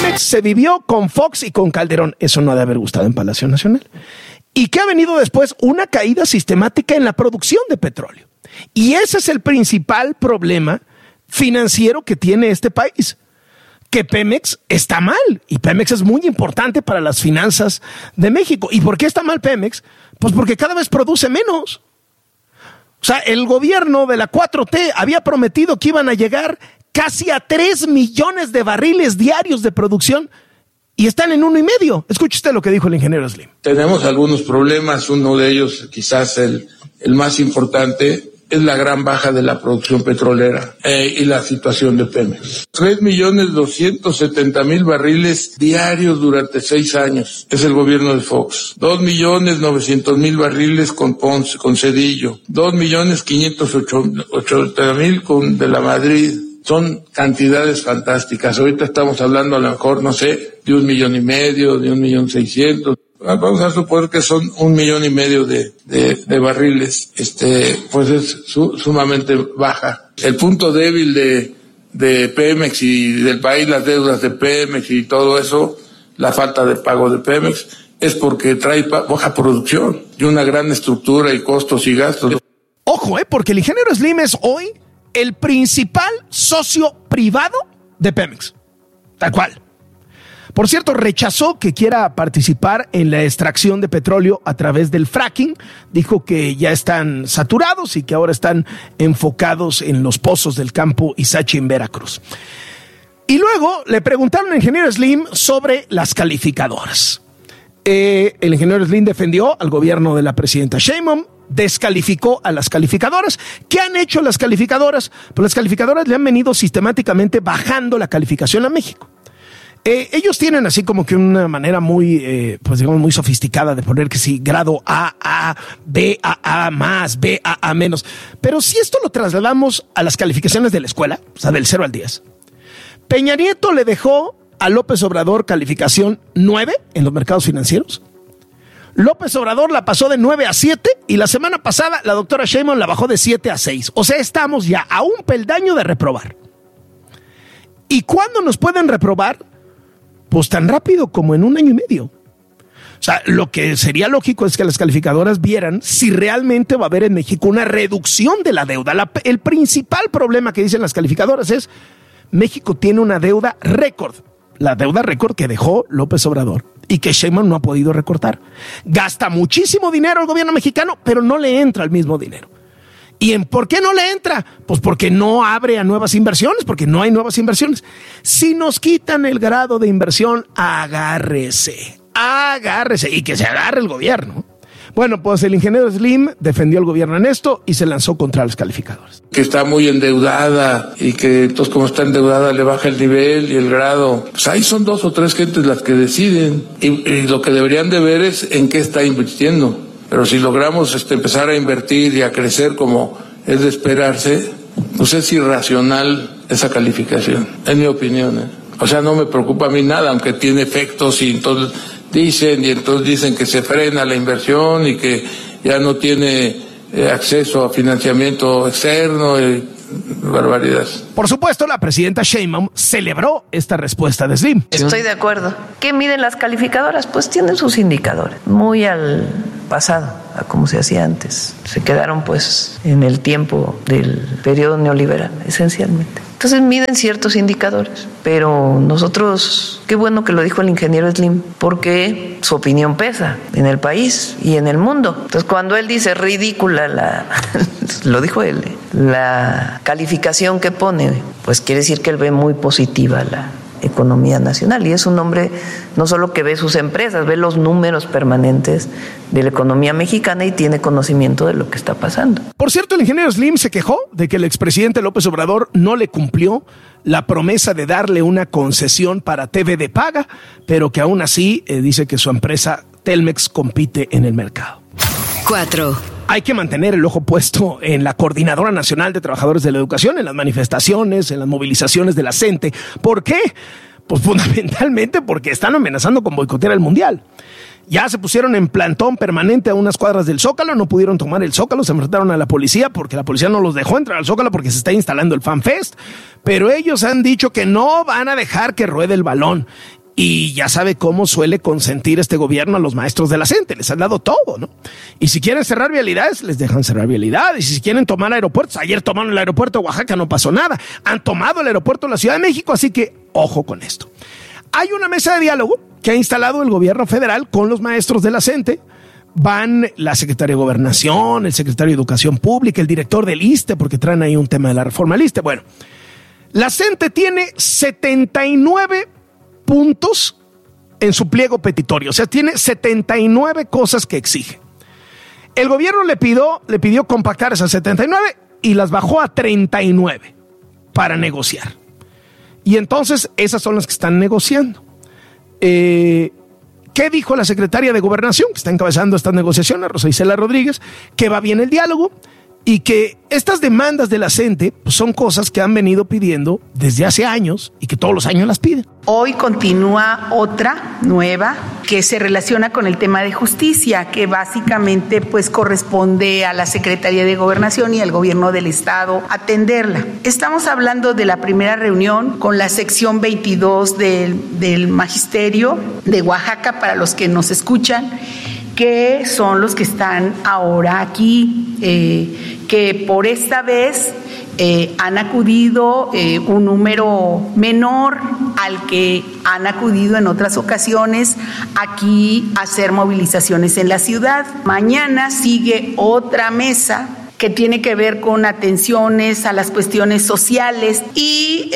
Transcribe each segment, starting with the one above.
Pemex se vivió con Fox y con Calderón. Eso no ha de haber gustado en Palacio Nacional. ¿Y qué ha venido después? Una caída sistemática en la producción de petróleo. Y ese es el principal problema financiero que tiene este país. Que Pemex está mal. Y Pemex es muy importante para las finanzas de México. ¿Y por qué está mal Pemex? Pues porque cada vez produce menos. O sea, el gobierno de la 4T había prometido que iban a llegar casi a 3 millones de barriles diarios de producción y están en 1.5. Escuche usted lo que dijo el ingeniero Slim. Tenemos algunos problemas, uno de ellos, quizás el más importante, es la gran baja de la producción petrolera y la situación de Pemex. 3.270.000 barriles diarios durante 6 años. Es el gobierno de Fox. 2.900.000 barriles con Ponce, con Cedillo. 2.580.000 con De la Madrid. Son cantidades fantásticas. Ahorita estamos hablando a lo mejor, no sé, de 1,5 millones, de 1,600,000. Vamos a suponer que son 1,5 millones de barriles. Pues es sumamente baja. El punto débil de Pemex y del país, las deudas de Pemex y todo eso, la falta de pago de Pemex, es porque trae baja producción y una gran estructura y costos y gastos. Ojo, porque el ingeniero Slim es hoy el principal socio privado de Pemex. Tal cual. Por cierto, rechazó que quiera participar en la extracción de petróleo a través del fracking. Dijo que ya están saturados y que ahora están enfocados en los pozos del campo Ixachi en Veracruz. Y luego le preguntaron al ingeniero Slim sobre las calificadoras. El ingeniero Slim defendió al gobierno de la presidenta Sheinbaum, descalificó a las calificadoras. ¿Qué han hecho las calificadoras? Pues las calificadoras le han venido sistemáticamente bajando la calificación a México. Ellos tienen así como que una manera muy, pues digamos, muy sofisticada de poner que sí, grado A, B, A más, B, A menos. Pero si esto lo trasladamos a las calificaciones de la escuela, o sea, del 0 al 10, Peña Nieto le dejó a López Obrador calificación 9 en los mercados financieros. López Obrador la pasó de 9 a 7 y la semana pasada la doctora Sheinbaum la bajó de 7 a 6. O sea, estamos ya a un peldaño de reprobar. ¿Y cuándo nos pueden reprobar? Pues tan rápido como en 1 año y medio. O sea, lo que sería lógico es que las calificadoras vieran si realmente va a haber en México una reducción de la deuda. El principal problema que dicen las calificadoras es México tiene una deuda récord. La deuda récord que dejó López Obrador y que Sheinbaum no ha podido recortar. Gasta muchísimo dinero el gobierno mexicano, pero no le entra el mismo dinero. ¿Y por qué no le entra? Pues porque no abre a nuevas inversiones, porque no hay nuevas inversiones. Si nos quitan el grado de inversión, agárrese y que se agarre el gobierno. Bueno, pues el ingeniero Slim defendió al gobierno en esto y se lanzó contra los calificadores. Que está muy endeudada y que entonces como está endeudada le baja el nivel y el grado. Pues ahí son 2 o 3 gentes las que deciden y lo que deberían de ver es en qué está invirtiendo. Pero si logramos empezar a invertir y a crecer como es de esperarse, pues es irracional esa calificación, en mi opinión. O sea, no me preocupa a mí nada, aunque tiene efectos y entonces dicen que se frena la inversión y que ya no tiene acceso a financiamiento externo y barbaridades. Por supuesto, la presidenta Sheinbaum celebró esta respuesta de Slim. Estoy de acuerdo. ¿Qué miden las calificadoras? Pues tienen sus indicadores, muy al pasado, a como se hacía antes. Se quedaron pues en el tiempo del periodo neoliberal, esencialmente. Entonces miden ciertos indicadores, pero nosotros, qué bueno que lo dijo el ingeniero Slim, porque su opinión pesa en el país y en el mundo. Entonces cuando él dice ridícula lo dijo él, la calificación que pone, pues quiere decir que él ve muy positiva la economía nacional y es un hombre no solo que ve sus empresas, ve los números permanentes de la economía mexicana y tiene conocimiento de lo que está pasando. Por cierto, el ingeniero Slim se quejó de que el expresidente López Obrador no le cumplió la promesa de darle una concesión para TV de paga, pero que aún así dice que su empresa Telmex compite en el mercado. 4. Hay que mantener el ojo puesto en la Coordinadora Nacional de Trabajadores de la Educación, en las manifestaciones, en las movilizaciones de la CENTE. ¿Por qué? Pues fundamentalmente porque están amenazando con boicotear el Mundial. Ya se pusieron en plantón permanente a unas cuadras del Zócalo, no pudieron tomar el Zócalo, se enfrentaron a la policía porque la policía no los dejó entrar al Zócalo porque se está instalando el FanFest, pero ellos han dicho que no van a dejar que ruede el balón. Y ya sabe cómo suele consentir este gobierno a los maestros de la CENTE, les han dado todo, ¿no? Y si quieren cerrar vialidades, les dejan cerrar vialidades. Y si quieren tomar aeropuertos, ayer tomaron el aeropuerto de Oaxaca, no pasó nada. Han tomado el aeropuerto de la Ciudad de México, así que ojo con esto. Hay una mesa de diálogo que ha instalado el gobierno federal con los maestros de la CENTE. Van la secretaria de Gobernación, el secretario de Educación Pública, el director del ISSSTE, porque traen ahí un tema de la reforma al ISSSTE. Bueno, la CENTE tiene 79 puntos en su pliego petitorio, o sea, tiene 79 cosas que exige. El gobierno le pidió compactar esas 79 y las bajó a 39 para negociar. Y entonces esas son las que están negociando. ¿Qué dijo la secretaria de Gobernación, que está encabezando estas negociaciones, Rosa Isela Rodríguez? Que va bien el diálogo y que estas demandas de la CENTE pues, son cosas que han venido pidiendo desde hace años y que todos los años las piden. Hoy continúa otra nueva que se relaciona con el tema de justicia, que básicamente pues corresponde a la Secretaría de Gobernación y al Gobierno del Estado atenderla. Estamos hablando de la primera reunión con la sección 22 del Magisterio de Oaxaca, para los que nos escuchan, que son los que están ahora aquí, que por esta vez han acudido un número menor al que han acudido en otras ocasiones aquí a hacer movilizaciones en la ciudad. Mañana sigue otra mesa que tiene que ver con atenciones a las cuestiones sociales y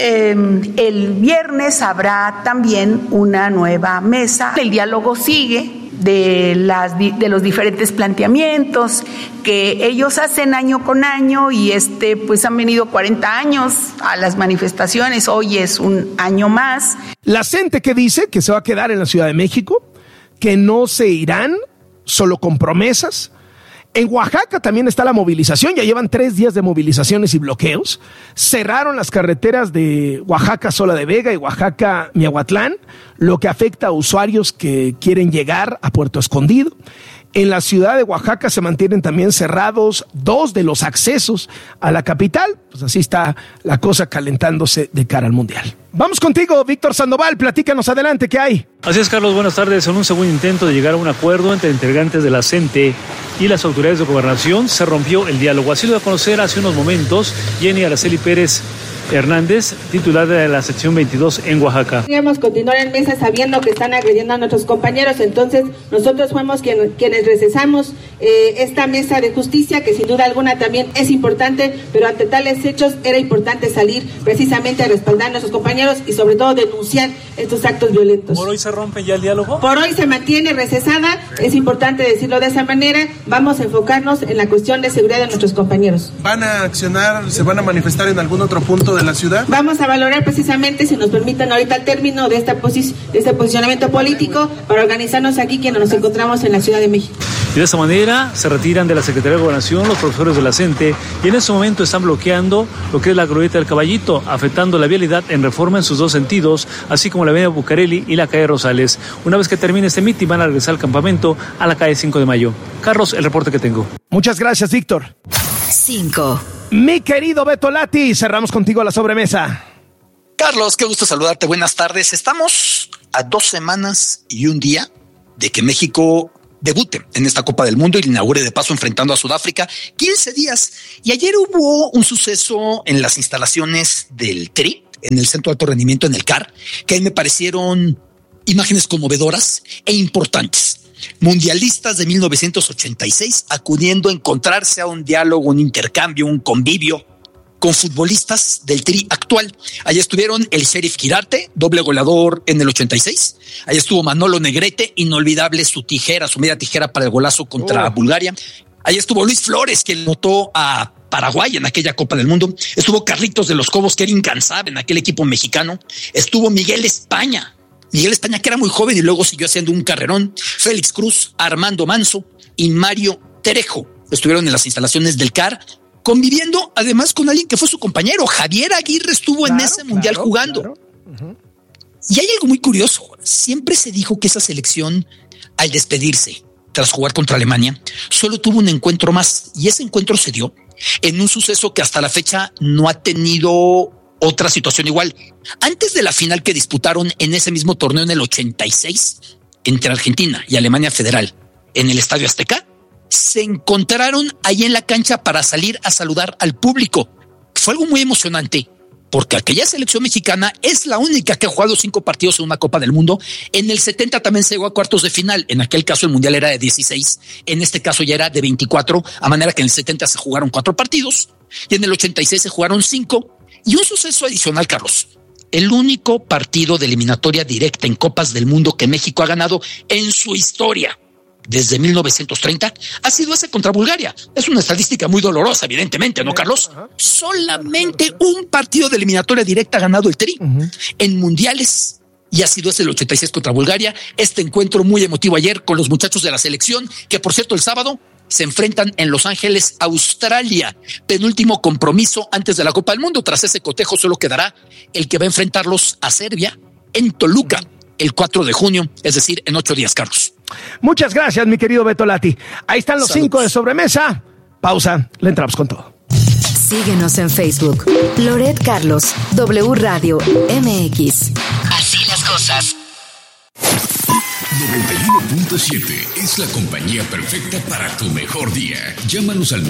el viernes habrá también una nueva mesa. El diálogo sigue de los diferentes planteamientos que ellos hacen año con año y pues han venido 40 años a las manifestaciones, hoy es un año más. La CENTE que dice que se va a quedar en la Ciudad de México, que no se irán solo con promesas. En Oaxaca también está la movilización, ya llevan 3 días de movilizaciones y bloqueos. Cerraron las carreteras de Oaxaca-Sola de Vega y Oaxaca-Miahuatlán, lo que afecta a usuarios que quieren llegar a Puerto Escondido. En la ciudad de Oaxaca se mantienen también cerrados 2 de los accesos a la capital. Pues así está la cosa calentándose de cara al Mundial. Vamos contigo, Víctor Sandoval, platícanos adelante, ¿qué hay? Así es, Carlos, buenas tardes. En un segundo intento de llegar a un acuerdo entre integrantes de la CENTE y las autoridades de gobernación, se rompió el diálogo. Así lo dio a conocer hace unos momentos Jenny Araceli Pérez Hernández, titular de la sección 22 en Oaxaca. Queríamos continuar en mesa sabiendo que están agrediendo a nuestros compañeros, entonces nosotros fuimos quienes recesamos esta mesa de justicia, que sin duda alguna también es importante, pero ante tales hechos era importante salir precisamente a respaldar a nuestros compañeros y sobre todo denunciar estos actos violentos. ¿Por hoy se rompe ya el diálogo? Por hoy se mantiene recesada, es importante decirlo de esa manera. Vamos a enfocarnos en la cuestión de seguridad de nuestros compañeros. ¿Van a accionar, se van a manifestar en algún otro punto de la ciudad? Vamos a valorar precisamente, si nos permiten ahorita, el término de este posicionamiento político para organizarnos aquí quienes nos encontramos en la Ciudad de México. Y de esa manera se retiran de la Secretaría de Gobernación los profesores de la CENTE y en este momento están bloqueando lo que es la glorieta del Caballito, afectando la vialidad en Reforma en sus 2 sentidos, así como la avenida Bucareli y la calle Rosales. Una vez que termine este mitin van a regresar al campamento a la calle 5 de Mayo. Carlos, el reporte que tengo. Muchas gracias, Víctor. 5. Mi querido Beto Lati, cerramos contigo la sobremesa. Carlos, qué gusto saludarte, buenas tardes. Estamos a 2 semanas y un día de que México debute en esta Copa del Mundo y inaugure de paso enfrentando a Sudáfrica. 15 días. Y ayer hubo un suceso en las instalaciones del TRI, en el Centro de Alto Rendimiento, en el CAR, que a mí me parecieron imágenes conmovedoras e importantes. Mundialistas de 1986 acudiendo a encontrarse a un diálogo, un intercambio, un convivio con futbolistas del Tri actual. Allí estuvieron el Sheriff Quirarte, doble goleador en el 86. Allí estuvo Manolo Negrete, inolvidable su media tijera para el golazo contra Bulgaria. Allí estuvo Luis Flores, que notó a Paraguay en aquella Copa del Mundo. Estuvo Carlitos de los Cobos, que era incansable en aquel equipo mexicano. Estuvo Miguel España, que era muy joven y luego siguió haciendo un carrerón. Félix Cruz, Armando Manso y Mario Terejo estuvieron en las instalaciones del CAR, conviviendo además con alguien que fue su compañero. Javier Aguirre estuvo en ese mundial jugando. Y hay algo muy curioso. Siempre se dijo que esa selección al despedirse tras jugar contra Alemania, solo tuvo un encuentro más, y ese encuentro se dio en un suceso que hasta la fecha no ha tenido otra situación igual. Antes de la final que disputaron en ese mismo torneo en el 86 entre Argentina y Alemania Federal en el Estadio Azteca, se encontraron ahí en la cancha para salir a saludar al público. Fue algo muy emocionante, porque aquella selección mexicana es la única que ha jugado 5 partidos en una Copa del Mundo. En el 70 también se llegó a cuartos de final. En aquel caso el Mundial era de 16. En este caso ya era de 24. A manera que en el 70 se jugaron 4 partidos. Y en el 86 se jugaron 5. Y un suceso adicional, Carlos. El único partido de eliminatoria directa en Copas del Mundo que México ha ganado en su historia desde 1930 ha sido ese contra Bulgaria. Es una estadística muy dolorosa, evidentemente, ¿no, Carlos? Solamente un partido de eliminatoria directa ha ganado el Tri en mundiales, y ha sido ese el 86 contra Bulgaria. Este encuentro muy emotivo ayer con los muchachos de la selección, que por cierto el sábado se enfrentan en Los Ángeles, Australia, penúltimo compromiso antes de la Copa del Mundo. Tras ese cotejo solo quedará el que va a enfrentarlos a Serbia en Toluca el 4 de junio, es decir, en 8 días, Carlos. Muchas gracias, mi querido Beto Lati. Ahí están los 5 de sobremesa. Pausa, le entramos con todo. Síguenos en Facebook. Loret Carlos, W Radio MX. Así las cosas. 91.7 es la compañía perfecta para tu mejor día. Llámanos al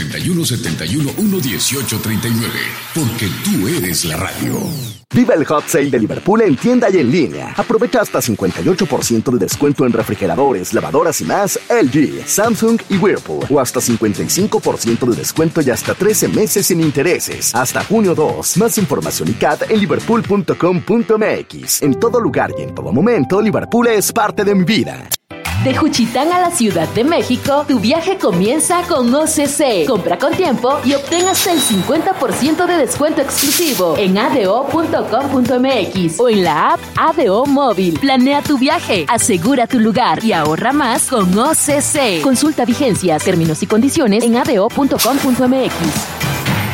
971-711-1839, porque tú eres la radio. Viva el Hot Sale de Liverpool en tienda y en línea. Aprovecha hasta 58% de descuento en refrigeradores, lavadoras y más LG, Samsung y Whirlpool. O hasta 55% de descuento y hasta 13 meses sin intereses. Hasta junio 2. Más información y CAT en liverpool.com.mx. En todo lugar y en todo momento, Liverpool es parte de mi vida. De Juchitán a la Ciudad de México, tu viaje comienza con OCC. Compra con tiempo y obtén hasta el 50% de descuento exclusivo en ado.com.mx o en la app ADO Móvil. Planea tu viaje, asegura tu lugar y ahorra más con OCC. Consulta vigencias, términos y condiciones en ado.com.mx.